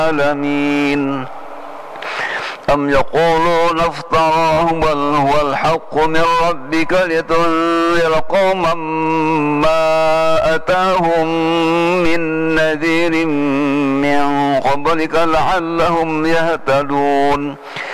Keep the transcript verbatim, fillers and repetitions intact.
العالمين. أم يقولون افتراه بل هو الحق من ربك لتنذر قوما ما أتاهم من نذير من قبلك لعلهم يهتدون.